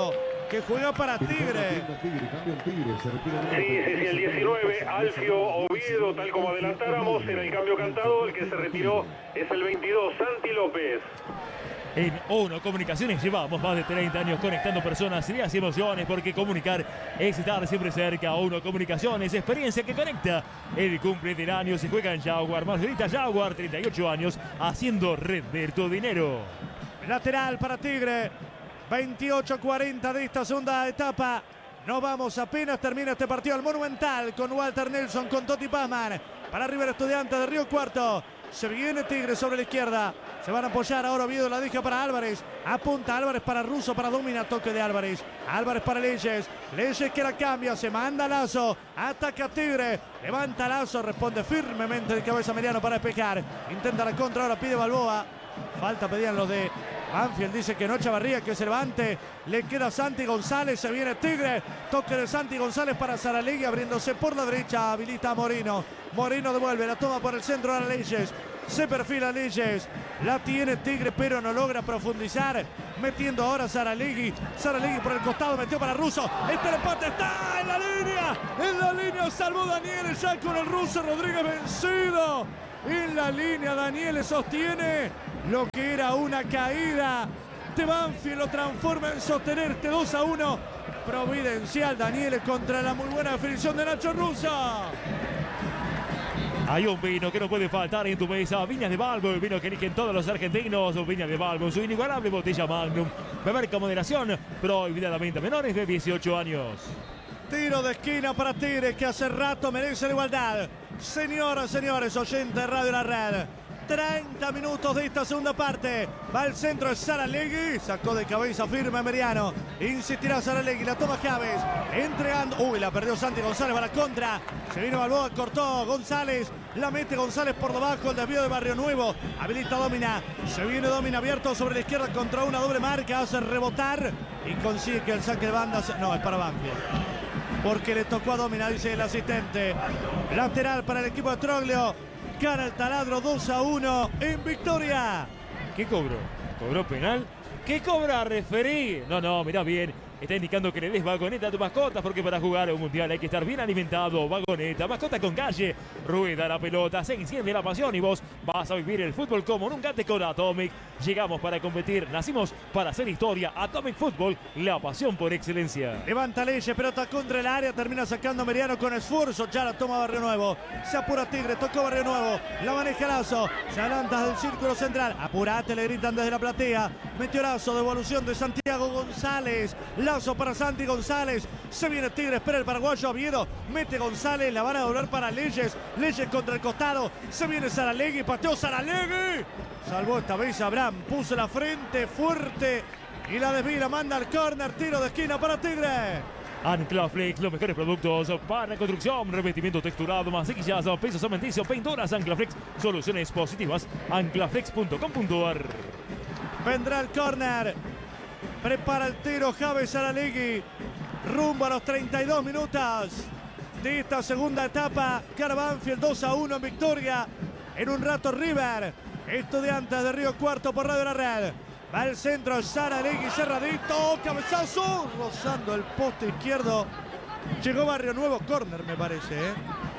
que juega para Tigre. Sí, sí, sí, el diecinueve, Alfio Oviedo, tal como adelantáramos, era el cambio cantado. El que se retiró es el veintidós, Santi López. En Uno Comunicaciones llevamos más de treinta años conectando personas, ideas y emociones, porque comunicar es estar siempre cerca. Uno Comunicaciones, experiencia que conecta. El cumple del año se juega en Jaguar. Margarita Jaguar, treinta y ocho años, haciendo render tu dinero. Lateral para Tigre. veintiocho cuarenta de esta segunda etapa. No vamos, apenas termina este partido al Monumental con Walter Nelson, con Toti Pazman. Para River Estudiantes de Río Cuarto. Se viene Tigre sobre la izquierda. Se van a apoyar ahora. Oviedo la deja para Álvarez. Apunta Álvarez para Russo, para Domina. Toque de Álvarez. Álvarez para Leyes. Leyes que la cambia. Se manda Lazo. Ataca Tigre. Levanta Lazo. Responde firmemente de cabeza Meriano para despejar. Intenta la contra. Ahora pide Balboa. Falta pedían los de Banfield. Dice que no, Chavarría, que se levante. Le queda Santi González. Se viene Tigre. Toque de Santi González para Saralegui. Abriéndose por la derecha. Habilita a Moreno. Moreno devuelve. La toma por el centro a Leyes. Se perfila Leyes. La tiene Tigre, pero no logra profundizar. Metiendo ahora Saralegui. Saralegui por el costado. Metió para Russo. Este empate está en la línea. En la línea salvó Daniel. Ya con el ruso Rodríguez vencido. En la línea Daniel sostiene lo que era una caída de Banfield, lo transforma en sostener este dos a uno. Providencial Daniel contra la muy buena definición de Nacho Russo. Hay un vino que no puede faltar en tu mesa. Viñas de Balbo, el vino que eligen todos los argentinos. Viñas de Balbo, su inigualable botella Magnum. Beber con moderación, prohibida la venta a menores de dieciocho años. Tiro de esquina para Tigre, que hace rato merece la igualdad. Señoras, señores, oyentes de Radio La Red. treinta minutos de esta segunda parte. Va al centro de Saralegui. Sacó de cabeza firme Meriano. Insistirá Saralegui. La toma Chávez. Entregando. Uy, la perdió Santi González para la contra. Se vino Balboa, cortó González. La mete González por debajo. El desvío de Barrio Nuevo. Habilita Domina. Se viene Domina abierto sobre la izquierda contra una doble marca. Hace rebotar. Y consigue que el saque de banda. Se... No, es para Banfield. Porque le tocó a Domina, dice el asistente. Lateral para el equipo de Troglio. Gana el taladro dos a uno en victoria. ¿Qué cobró? ¿Cobró penal? ¿Qué cobra referí? No, no, mirá bien. Está indicando que le des vagoneta a tu mascota, porque para jugar un mundial hay que estar bien alimentado. Vagoneta, mascota con calle. Rueda la pelota, se enciende la pasión y vos vas a vivir el fútbol como nunca antes con Atomic. Llegamos para competir, nacimos para hacer historia. Atomic Fútbol, la pasión por excelencia. Levanta Leyes, pelota contra el área, termina sacando Meriano con esfuerzo. Ya la toma Barrio Nuevo. Se apura Tigre, tocó Barrio Nuevo. La maneja Lazo, se adelanta del círculo central. Apurate, le gritan desde la platea. Metió Lazo, devolución de Santiago González. Lazo para Santi González. Se viene Tigre, espera el paraguayo Oviedo. Mete González, la van a doblar para Leyes. Leyes contra el costado. Se viene Saralegui, pateó Saralegui. Salvó esta vez Abraham, puso la frente fuerte y la desvía, manda al córner, tiro de esquina para Tigre. Anclaflex, los mejores productos para construcción, revestimiento texturado, mantequillas, pisos cementicios, pinturas. Anclaflex, soluciones positivas. anclaflex punto com punto ar. Vendrá el córner. Prepara el tiro Javes Saralegui. Rumbo a los treinta y dos minutos de esta segunda etapa. Gana Banfield dos a uno en victoria. En un rato River. Estudiantes de Río Cuarto por Radio La Red. Va al centro Saralegui, cerradito. Cabezazo. Rozando el poste izquierdo. Llegó Barrio Nuevo. Córner me parece. ¿eh?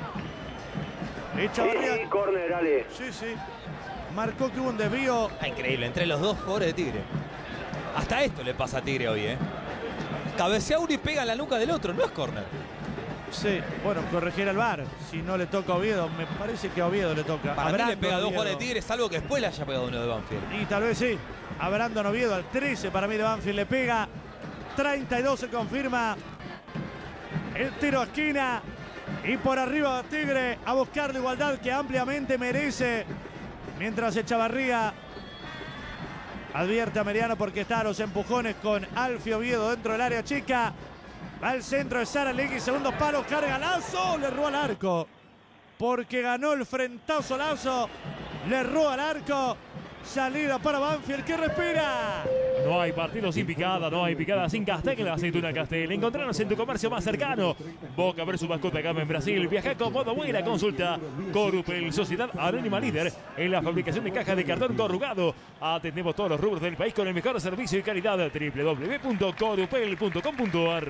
Sí, sí, córner, Ale. Sí, sí. Marcó que hubo un desvío. Ah, increíble, entre los dos jugadores de Tigre. Hasta esto le pasa a Tigre hoy, ¿eh? Cabecea uno y pega en la nuca del otro, no es córner. Sí, bueno, corregir al V A R. Si no le toca a Oviedo, me parece que a Oviedo le toca. Para mí le pega a dos jugadores de Tigre, salvo que después le haya pegado uno de Banfield. Y tal vez sí. A Brandon Oviedo al trece para mí de Banfield le pega. treinta y dos se confirma. El tiro a esquina. Y por arriba Tigre a buscar la igualdad que ampliamente merece. Mientras Echavarría advierte a Meriano porque está a los empujones con Alfio Oviedo dentro del área chica. Va al centro de Saralegui, segundo palo, carga Lazo, le erró al arco. Porque ganó el frentazo Lazo, le erró al arco. Salida para Banfield, que respira. No hay partido sin picada, no hay picada sin Castel, aceituna Castel. Encontrarnos en tu comercio más cercano. Boca versus Vasco Gama en Brasil. Viaja con modo buena consulta. Corupel, Sociedad Anónima líder en la fabricación de cajas de cartón corrugado. Atendemos todos los rubros del país con el mejor servicio y calidad. doble u doble u doble u punto corupel punto com punto a r.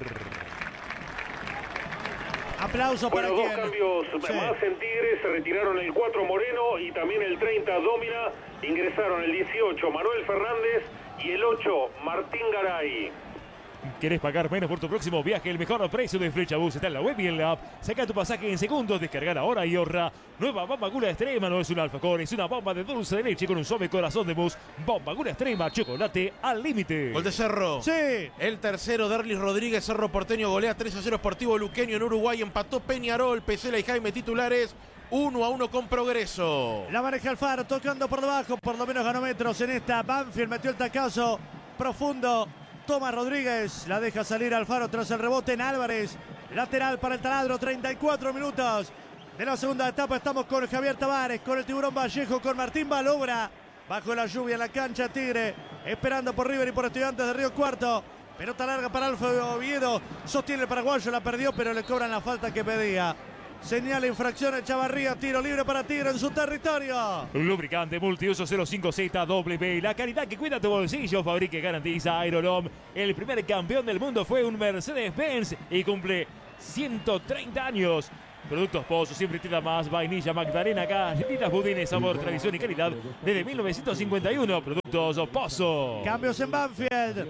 Aplauso para bueno, quien. dos cambios Sí. más en Tigre. Se retiraron el cuatro Moreno y también el treinta Domina. Ingresaron el dieciocho Manuel Fernández y el ocho Martín Garay. ¿Querés pagar menos por tu próximo viaje? El mejor precio de Flechabús está en la web y en la app. Saca tu pasaje en segundos, descargar ahora y ahorra. Nueva bomba Gula Extrema, no es un alfajor, es una bomba de dulce de leche con un suave corazón de mousse. Bomba Gula Extrema, chocolate al límite. Gol de Cerro. Sí. El tercero, Derlis Rodríguez, Cerro Porteño golea tres a cero Sportivo Luqueño en Uruguay. Empató Peñarol, Pesela y Jaime titulares. uno a uno con Progreso. La maneja Alfaro, tocando por debajo, por lo menos ganó metros en esta. Banfield metió el tacazo profundo. Toma Rodríguez, la deja salir Alfaro tras el rebote en Álvarez. Lateral para el taladro, treinta y cuatro minutos de la segunda etapa. Estamos con Javier Tavares, con el Tiburón Vallejo, con Martín Balobra. Bajo la lluvia en la cancha Tigre, esperando por River y por Estudiantes de Río Cuarto. Pelota larga para Alfa Oviedo, sostiene el paraguayo, la perdió, pero le cobran la falta que pedía. Señala infracción el Chavarría, tiro libre para Tigre en su territorio. Lubricante multiuso cero cinco Z W, la calidad que cuida tu bolsillo, fabrica y garantiza Aerolom. El primer campeón del mundo fue un Mercedes-Benz y cumple ciento treinta años. Productos Pozo, siempre te da más. Vainilla, Magdalena, galletitas, budines, sabor, tradición y calidad desde mil novecientos cincuenta y uno. Productos Pozo. Cambios en Banfield.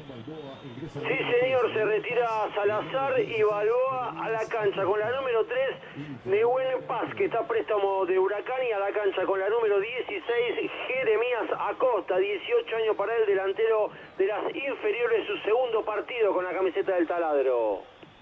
Sí, señor, se retira Salazar y Balboa a la cancha con la número tres, Nehuen Paz, que está a préstamo de Huracán, y a la cancha con la número dieciséis, Jeremías Acosta, dieciocho años para el delantero de las inferiores, su segundo partido con la camiseta del Taladro.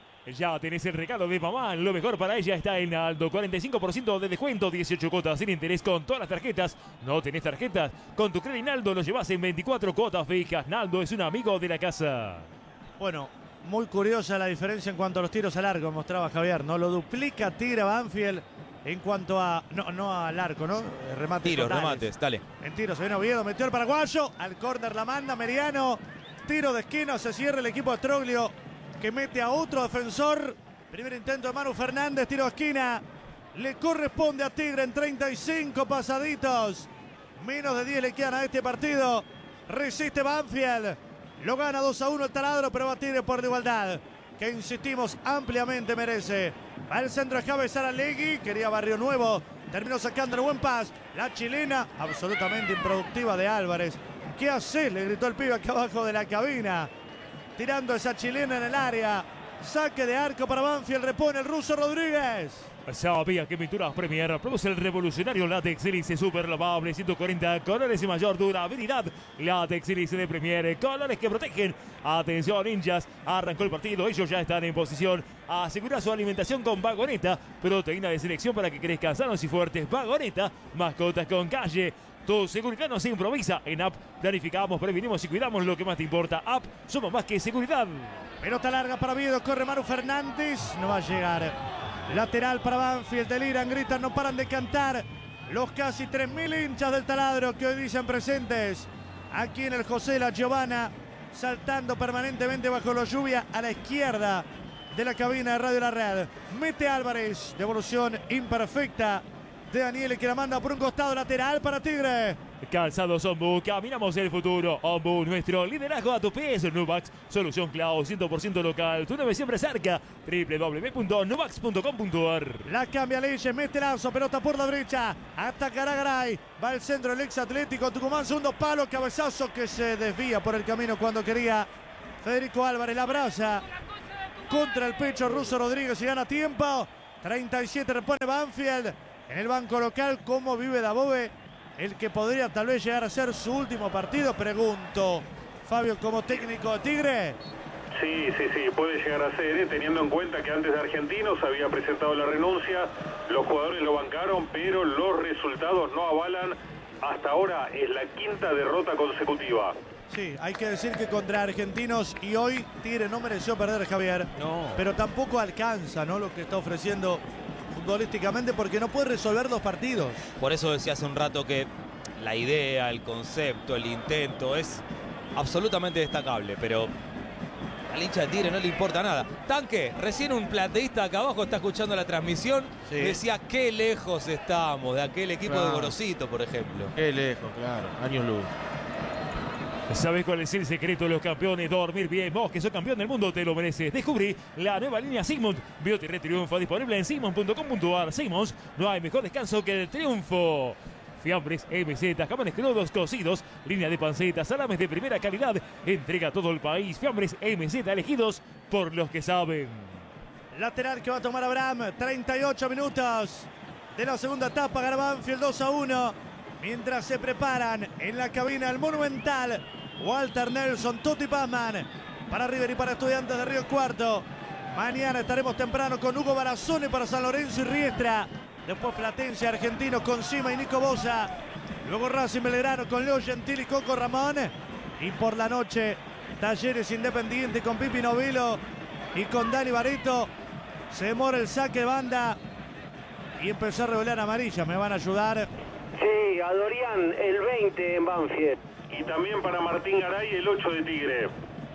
Ya tenés el regalo de mamá, lo mejor para ella está en Aldo, cuarenta y cinco por ciento de descuento, dieciocho cuotas sin interés con todas las tarjetas. ¿No tenés tarjetas? Con tu crédito Naldo lo llevas en veinticuatro cuotas fijas. Naldo es un amigo de la casa. Bueno, muy curiosa la diferencia en cuanto a los tiros al arco, mostraba Javier, ¿no? Lo duplica Tigre Banfield en cuanto a... No, no al arco, ¿no? Remate Tiros, totales. remates, dale. En tiros se viene Oviedo, metió el paraguayo, al córner la manda Meriano, tiro de esquina, se cierra el equipo de Troglio, que mete a otro defensor. Primer intento de Manu Fernández, tiro de esquina. Le corresponde a Tigre en treinta y cinco pasaditos. Menos de diez le quedan a este partido. Resiste Banfield. Lo gana dos a uno el Taladro, pero va Tigre por la igualdad, que insistimos ampliamente merece. Va el centro de Javes Aralegui, quería Barrio Nuevo. Terminó sacando el buen pas. La chilena, absolutamente improductiva de Álvarez. ¿Qué haces? Le gritó el pibe acá abajo de la cabina. Tirando esa chilena en el área. Saque de arco para Banfield. Repone el ruso Rodríguez. Sabía que Pinturas Premier produce el revolucionario látex hélice super lavable, ciento cuarenta colores y mayor durabilidad. Látex hélice de Premier, colores que protegen. Atención, ninjas, arrancó el partido, ellos ya están en posición. Asegura su alimentación con Vagoneta, proteína de selección para que crezcan sanos y fuertes. Vagoneta, mascotas con calle. Tu seguridad no se improvisa. En App planificamos, prevenimos y cuidamos lo que más te importa. App, somos más que seguridad. Pelota larga para Oviedo, corre Manu Fernández, no va a llegar. Lateral para Banfield, deliran, gritan, no paran de cantar los casi tres mil hinchas del Taladro que hoy dicen presentes aquí en el José La Giovanna, saltando permanentemente bajo la lluvia a la izquierda de la cabina de Radio La Red. Mete Álvarez, devolución imperfecta de Daniele, que la manda por un costado, lateral para Tigre. Calzados Ombu, caminamos el futuro. Ombu, nuestro liderazgo a tu pies. Nuvax, solución cloud, cien por ciento local. Tu nave siempre cerca. doble u doble u doble u punto nuvax punto com punto a r. La cambia Leyes, mete lazo, pelota por la derecha. Atacará Garay. Va el centro el ex Atlético Tucumán, segundo palo, cabezazo que se desvía por el camino cuando quería Federico Álvarez. La abraza contra el pecho ruso Rodríguez y gana tiempo. treinta y siete repone Banfield. En el banco local, ¿cómo vive Dabove? El que podría tal vez llegar a ser su último partido, pregunto. Fabio, como técnico de Tigre. Sí, sí, sí, puede llegar a ser, ¿eh? Teniendo en cuenta que antes de Argentinos había presentado la renuncia, los jugadores lo bancaron, pero los resultados no avalan. Hasta ahora es la quinta derrota consecutiva. Sí, hay que decir que contra Argentinos y hoy Tigre no mereció perder, Javier. No. Pero tampoco alcanza, ¿no?, lo que está ofreciendo futbolísticamente, porque no puede resolver dos partidos. Por eso decía hace un rato que la idea, el concepto, el intento es absolutamente destacable, pero al hincha de Tigre no le importa nada. Tanque, recién un plateísta acá abajo está escuchando la transmisión, sí. Decía qué lejos estamos de aquel equipo claro. de Gorosito, por ejemplo. Qué lejos, claro, años luz. ¿Sabes cuál es el secreto de los campeones? Dormir bien. Vos, que sos campeón del mundo, te lo mereces. Descubrí la nueva línea Sigmund. Biotirre Triunfo, disponible en sigmund punto com punto ar. Sigmund, no hay mejor descanso que el triunfo. Fiambres, M Z, jamones crudos, cocidos, línea de pancetas, salames de primera calidad. Entrega a todo el país. Fiambres, M Z, elegidos por los que saben. Lateral que va a tomar Abraham. treinta y ocho minutos de la segunda etapa. Gana Banfield dos a uno. Mientras se preparan en la cabina del Monumental, Walter Nelson, Tuti Pazman, para River y para Estudiantes de Río Cuarto. Mañana estaremos temprano con Hugo Barazone para San Lorenzo y Riestra. Después Platense, Argentino con Sima y Nico Bosa. Luego Racing Belgrano con Leo Gentili y Coco Ramón. Y por la noche, Talleres Independiente con Pipi Novilo y con Dani Barreto. Se demora el saque de banda y empezó a revelar amarilla. Me van a ayudar. Sí, a Dorian el veinte en Banfield. Y también para Martín Garay el ocho de Tigre.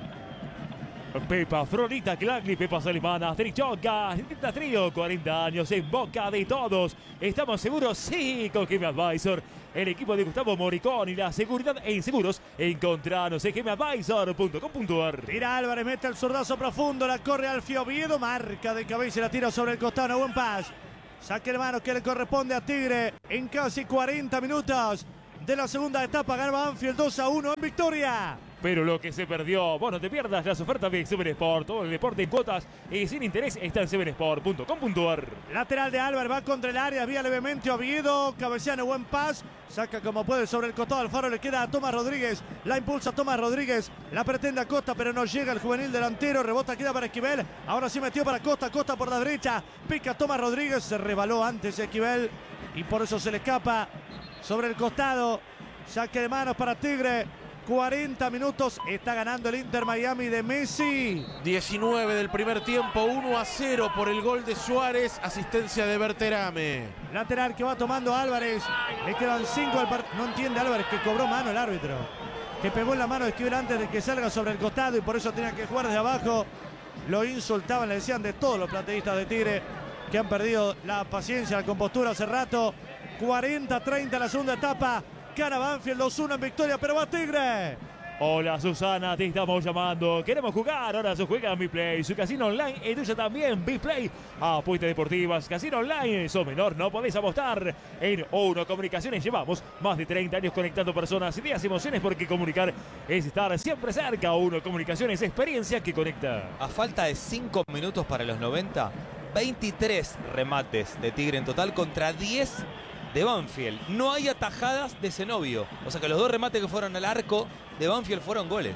Pepa, Fronita, Clagli, Pepa Salimana, Trichoca, Tita Trío, cuarenta años en boca de todos. ¿Estamos seguros? Sí, con G M Advisor, el equipo de Gustavo Moricón y la seguridad en seguros. Encontranos en g m advisor punto com punto ar. Tira Álvarez, mete el zurdazo profundo, la corre Alfio Oviedo, marca de cabeza y la tira sobre el costado, una buen pas. Saque de manos que le corresponde a Tigre en casi cuarenta minutos de la segunda etapa. Gana Banfield dos a uno en victoria. Pero lo que se perdió, vos no te pierdas las ofertas de Seven Sport. Todo el deporte en cuotas y sin interés está en seven sport punto com punto ar. Lateral de Álvarez, va contra el área, vía levemente Oviedo, cabeceano, buen pas. Saca como puede sobre el costado, Alfaro le queda a Tomás Rodríguez. La impulsa Tomás Rodríguez, la pretende a Costa, pero no llega el juvenil delantero. Rebota, queda para Esquivel. Ahora sí metió para Costa, Costa por la derecha. Pica Tomás Rodríguez, se rebaló antes Esquivel y por eso se le escapa sobre el costado. Saque de manos para Tigre. cuarenta minutos, está ganando el Inter Miami de Messi. diecinueve del primer tiempo, uno a cero por el gol de Suárez, asistencia de Berterame. Lateral que va tomando Álvarez, le quedan cinco al partido. No entiende Álvarez que cobró mano el árbitro, que pegó en la mano de Esquivel antes de que salga sobre el costado y por eso tenía que jugar desde abajo. Lo insultaban, le decían de todos los plateístas de Tigre que han perdido la paciencia, la compostura hace rato. cuarenta a treinta la segunda etapa. Gana Banfield dos uno en victoria, pero va Tigre. Hola Susana, te estamos llamando. Queremos jugar, ahora se juega en BePlay. Su casino online es tuyo también, BePlay. Apuestas deportivas, casino online. Sos menor, no podés apostar. En Uno Comunicaciones llevamos más de treinta años conectando personas, ideas y emociones, porque comunicar es estar siempre cerca. Uno Comunicaciones, experiencia que conecta. A falta de cinco minutos para los noventa, veintitrés remates de Tigre en total contra diez de Banfield. No hay atajadas de Zenobio. O sea que los dos remates que fueron al arco de Banfield fueron goles.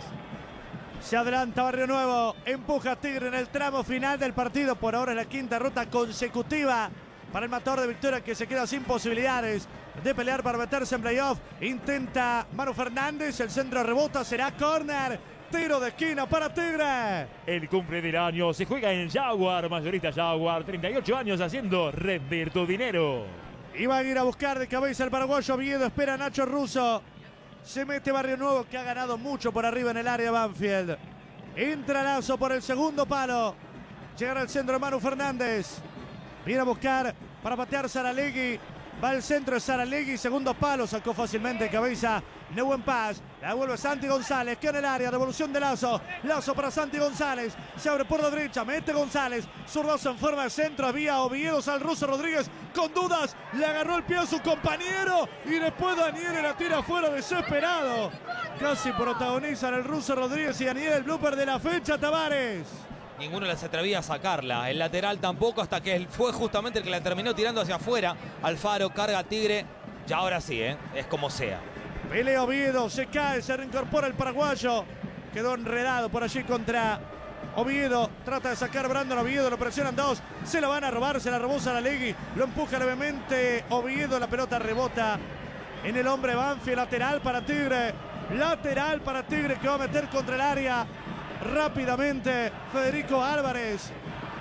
Se adelanta Barrio Nuevo. Empuja a Tigre en el tramo final del partido. Por ahora es la quinta ruta consecutiva para el matador de Victoria, que se queda sin posibilidades de pelear para meterse en playoff. Intenta Manu Fernández. El centro rebota. Será córner. Tiro de esquina para Tigre. El cumple del año se juega en Jaguar. Mayorista Jaguar. treinta y ocho años haciendo rendir tu dinero. Iba a ir a buscar de cabeza el paraguayo Oviedo, espera a Nacho Russo. Se mete Barrio Nuevo, que ha ganado mucho por arriba en el área Banfield. Entra Lazo por el segundo palo. Llegará al centro Manu Fernández. Viene a buscar para patear Saralegui. Va al centro de Saralegui, segundo palo. Sacó fácilmente de cabeza Neuwen Paz. La devuelve Santi González, que en el área. Devolución de Lazo. Lazo para Santi González. Se abre por la derecha. Mete González. Zurdazo en forma de centro. Había Oviedo al Russo Rodríguez. Con dudas. Le agarró el pie a su compañero. Y después Daniel la tira afuera desesperado. Casi protagonizan el Russo Rodríguez y Daniel, el blooper de la fecha, Tavares. Ninguno les atrevía a sacarla. El lateral tampoco, hasta que él fue justamente el que la terminó tirando hacia afuera. Alfaro carga a Tigre. Y ahora sí, ¿eh? Es como sea. Pelea Oviedo, se cae, se reincorpora el paraguayo. Quedó enredado por allí contra Oviedo. Trata de sacar Brandon Oviedo, lo presionan dos. Se la van a robar, se la robó Saralegui. Lo empuja levemente Oviedo, la pelota rebota en el hombre Banfield. Lateral para Tigre. Lateral para Tigre, que va a meter contra el área rápidamente Federico Álvarez.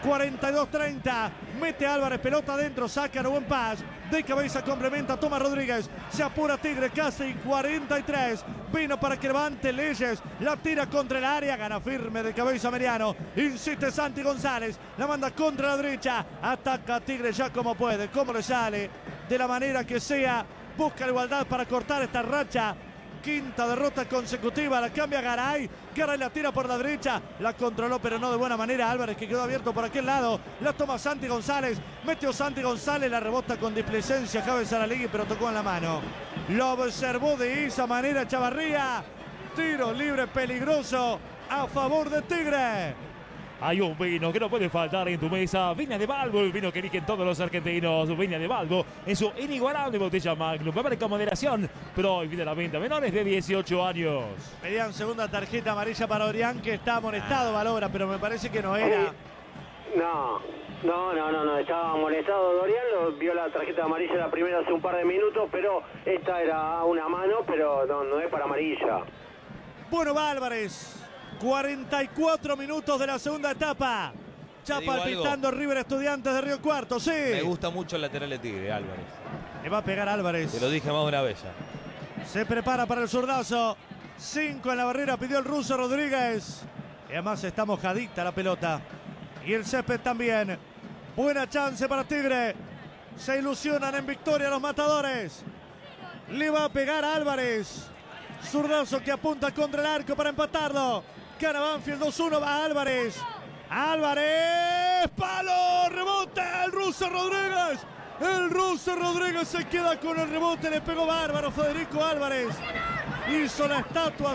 cuarenta y dos treinta. Mete Álvarez, pelota adentro, saca no buen pas. De cabeza complementa, toma Rodríguez. Se apura Tigre, casi cuarenta y tres. Vino para que levante Leyes. La tira contra el área, gana firme de cabeza Meriano. Insiste Santi González. La manda contra la derecha. Ataca a Tigre ya como puede, como le sale. De la manera que sea. Busca la igualdad para cortar esta racha. Quinta derrota consecutiva, la cambia Garay. Garay la tira por la derecha, la controló pero no de buena manera Álvarez, que quedó abierto por aquel lado. La toma Santi González, metió Santi González, la rebota con displicencia Javier Saralegui, pero tocó en la mano. Lo observó de esa manera Chavarría. Tiro libre peligroso a favor de Tigre. Hay un vino que no puede faltar en tu mesa. Viña de Balbo, el vino que eligen todos los argentinos. Viña de Balbo en su inigualable botella Magnum. Bebe con moderación, prohibida la venta a menores de dieciocho años. Pedían segunda tarjeta amarilla para Orián, que está amonestado, Valora, pero me parece que no era. No, no, no, no, no, estaba amonestado Dorian, lo vio la tarjeta amarilla la primera hace un par de minutos, pero esta era una mano, pero no, no es para amarilla. Bueno, va Álvarez. cuarenta y cuatro minutos de la segunda etapa. Ya palpitando River Estudiantes de Río Cuarto, sí. Me gusta mucho el lateral de Tigre, Álvarez. Le va a pegar Álvarez. Te lo dije más una vez ya. Se prepara para el zurdazo. Cinco en la barrera, pidió el ruso Rodríguez. Y además está mojadita la pelota. Y el césped también. Buena chance para Tigre. Se ilusionan en victoria los matadores. Le va a pegar a Álvarez. Zurdazo que apunta contra el arco para empatarlo. Gana Banfield dos uno, va Álvarez. Álvarez, palo, rebote, el ruso Rodríguez. El ruso Rodríguez se queda con el rebote, le pegó bárbaro Federico Álvarez. Hizo la estatua